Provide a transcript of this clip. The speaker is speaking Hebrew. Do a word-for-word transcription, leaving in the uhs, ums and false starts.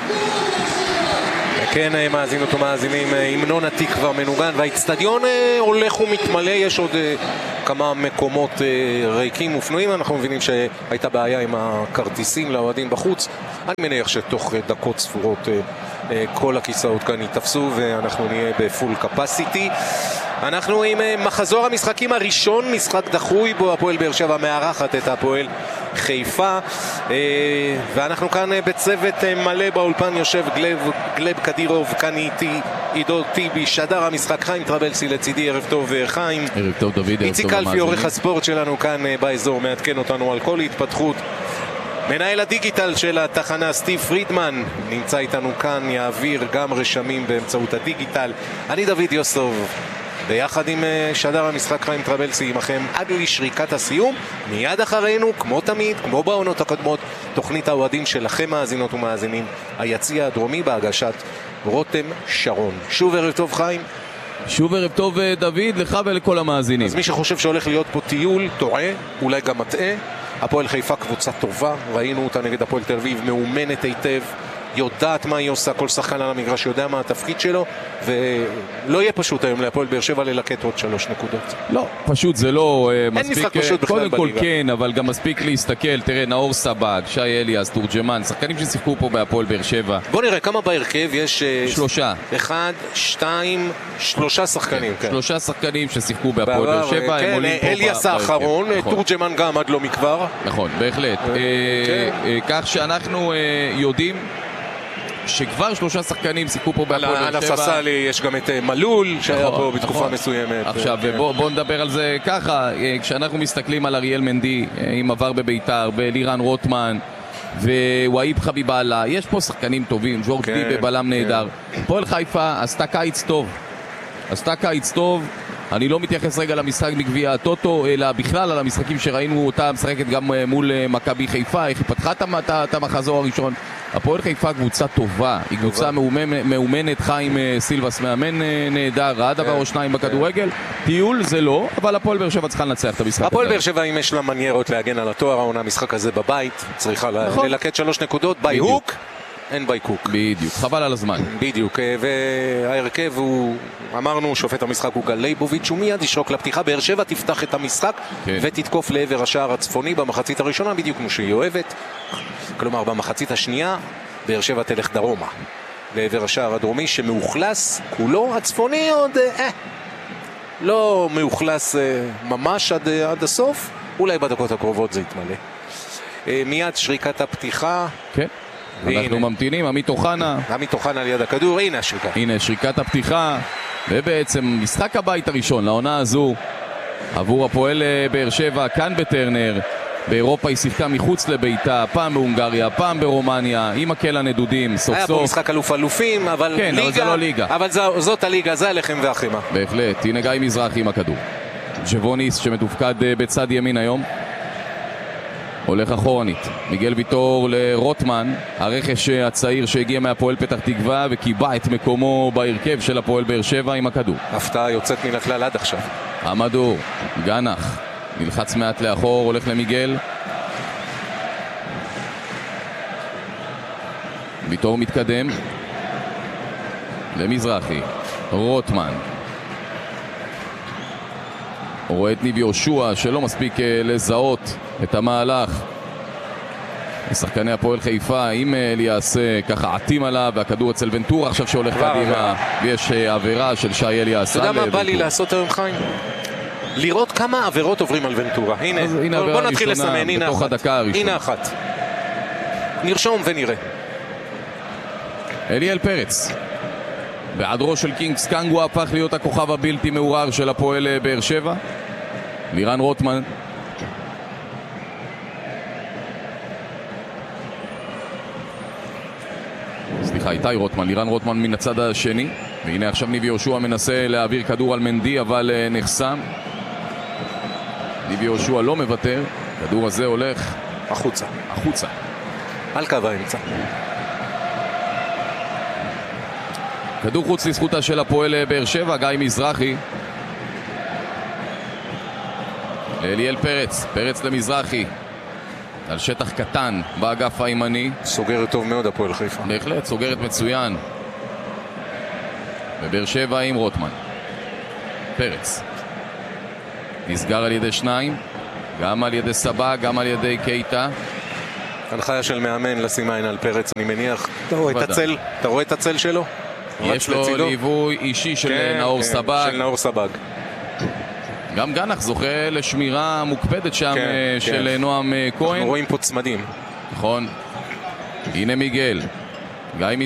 כן, מאזינות ומאזינים, המנון התקווה מנוגן והאצטדיון הולך ומתמלא, יש עוד כמה מקומות ריקים ופנויים. אנחנו מבינים שהייתה בעיה עם הכרטיסים לאוהדים בחוץ. אני מניח שתוך דקות ספורות כל הכיסאות כאן יתפסו ואנחנו נהיה בפול קפסיטי. אנחנו עם מחזור המשחקים הראשון, משחק דחוי בו הפועל באר שבע מארחת את הפועל חיפה, ואנחנו כאן בצוות מלא באולפן. יושב גלב, גלב קדירוב, כאן איתי עידו טיבי, שדר המשחק חיים טרבלסי לצידי. ערב טוב חיים. ערב טוב דוד. איציק קלפי עורך הספורט שלנו כאן באזור מעדכן אותנו על כל התפתחות. מנהל הדיגיטל של התחנה סטיב פרידמן נמצא איתנו כאן, יעביר גם רשמים באמצעות הדיגיטל. אני דוד יוסוב ביחד עם שדר המשחק חיים טרבלסי עמכם עד לשריקת הסיום. מיד אחרינו, כמו תמיד, כמו בעונות הקודמות, תוכנית האוהדים שלכם מאזינות ומאזינים, היציע הדרומי בהגשת רותם שרון. שוב ערב טוב חיים. שוב ערב טוב דוד, לך ולכל המאזינים. אז מי שחושב שהולך להיות פה טיול טועה, אולי גם מטעה. הפועל חיפה קבוצה טובה, ראינו אותה נגד הפועל תל אביב, מאומנת היטב, יודעת מה היא עושה, כל שחקן על המגרש יודע מה התפקיד שלו, ולא יהיה פשוט היום להפועל באר שבע ללקט עוד שלוש נקודות. לא, פשוט זה לא אין מספיק. משחק פשוט בכלל קודם כל בליגה. כן, אבל גם מספיק להסתכל. תראה, נאור סבג, שי אליאס, תורג'מן, שחקנים ששיחקו פה בהפועל באר שבע. בוא נראה כמה בהרכב יש. שלושה. אחד, שתיים, שלושה שחקנים. כן. שלושה שחקנים ששיחקו בהפועל באר שבע. כן, אליאס האחרון, תורג'מן גם עד לא מכבר. נכון, בהחלט. כך שאנחנו יודעים שכבר שלושה שחקנים שיחקו פה בהפועל באר שבע. על הספסל יש גם את מלול שהיה פה בתקופה מסוימת. עכשיו בואו נדבר על זה ככה. כשאנחנו מסתכלים על אריאל מנדי עם עבר בביתר, ולירן רוטמן ווואיב חביבאללה, יש פה שחקנים טובים, ג'ורג' די בבלם נהדר. הפועל חיפה עשתה קיץ טוב, עשתה קיץ טוב. אני לא מתייחס רגע למשחק בגביע הטוטו, אלא בכלל על המשחקים שראינו אותה משחקת גם מול מכבי חיפה, איך היא פתחה את המחזור הראשון. הפועל חיפה קבוצה טובה, היא קבוצה מאומנת, חיים סילבס מאמן נהדר, ראה דבר או שניים בכדורגל. טיול זה לא, אבל הפועל באר שבע צריכה לנצח את המשחק. הפועל באר שבע אם יש לה מניירות להגן על התואר, העונה המשחק הזה בבית, צריכה ללקט שלוש נקודות, ביי הוק, אין ביי קוק. בדיוק, חבל על הזמן. בדיוק, וההרכב הוא, אמרנו, שופט המשחק הוא גל ליבוביץ', הוא מיד ישרוק לפתיחה. באר שבע תפתח את המשחק ותתקוף לעבר השער הצפוני במחצית הראשונה, בדיוק כמו שהיא אוהבת. כלומר במחצית השנייה באר שבע תלך דרומה לעבר השער הדרומי שמאוכלס כולו. הצפוני עוד אה, לא מאוכלס אה, ממש עד, אה, עד הסוף, אולי בדקות הקרובות זה יתמלא. אה, מיד שריקת הפתיחה. כן, אנחנו ממתינים. עמית אוחנה עמית אוחנה ליד הכדור, הנה השריקה, הנה שריקת הפתיחה, ובעצם משחק הבית הראשון לעונה הזו עבור הפועל באר שבע כאן בטרנר. באירופה היא שיחקה מחוץ לביתה, פעם בהונגריה, פעם ברומניה, עם הקל הנדודים, סוף היה סוף. פה משחק אלוף אלופים, אבל כן, ליגה, אבל זה לא ליגה. אבל זו, זאת הליגה, זה הלחם והחימה. בהחלט, הנה גיא מזרחי עם הכדור. ג'בוניס שמתופקד בצד ימין היום. הולך אחורנית. מיגל ויטור לרוטמן, הרכש הצעיר שהגיע מהפועל פתח תקווה וקיבע את מקומו בהרכב של הפועל באר שבע עם הכדור. הפתעה יוצאת מן הכלל עד עכשיו. עמדור, גנח. נלחץ מעט לאחור, הולך למיגל. ויטור מתקדם למזרחי. רוטמן רואה את ניב יהושע שלא מספיק לזהות את המהלך. שחקני הפועל חיפה עם אליאס ככה עטים עליו, והכדור אצל ונטורה עכשיו שהולך קדימה, ויש עבירה של שי אליאס. אתה יודע מה בא לי לעשות היום חיים? לראות כמה עבירות עוברים על ונטורה. הנה, הנה בוא, בוא נתחיל לסמן. הנה אחת. הנה אחת. נרשום ונראה. אליאל פרץ בעדרו של קינגס קנגו הפך להיות הכוכב הבלתי מעורר של הפועל באר שבע. לירן רוטמן סליחה, איתי רוטמן, לירן רוטמן מן הצד השני, והנה עכשיו ניב יהושע מנסה להעביר כדור על מנדי אבל נחסם. ניב יהושע לא מוותר, כדור הזה הולך החוצה החוצה על קו האמצע. כדור חוץ לזכותה של הפועל באר שבע. גיא מזרחי לאליאל פרץ, פרץ למזרחי, על שטח קטן באגף הימני. סוגרת טוב מאוד הפועל חיפה. בהחלט, סוגרת מצוין. בבאר שבע עם רוטמן. פרץ. נסגר על ידי שניים. גם על ידי סבא, גם על ידי קייטה. הנחיה של מאמן לשים עין על פרץ, אני מניח. אתה רואה את הצל? אתה רואה את הצל שלו? יש לו ליווי אישי של כן, נאור כן, סבג. של נאור סבג. גם גנח זוכה לשמירה מוקפדת שם כן, של כן. נועם כהן. אנחנו רואים פה צמדים. נכון. הנה מיגל. גיא